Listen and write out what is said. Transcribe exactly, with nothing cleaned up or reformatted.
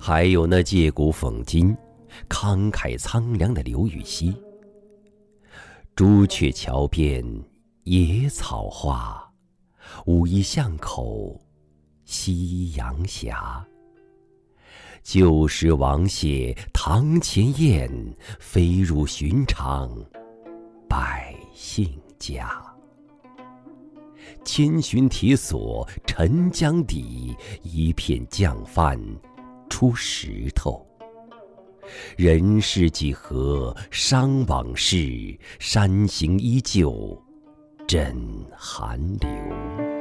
还有那借古讽今、慷慨苍凉的刘禹锡。朱雀桥边野草花，武夷巷口夕阳斜。旧时王谢堂前燕，飞入寻常百姓家。千寻铁锁沉江底，一片降帆出石头。人世几何伤往事，山形依旧枕寒流。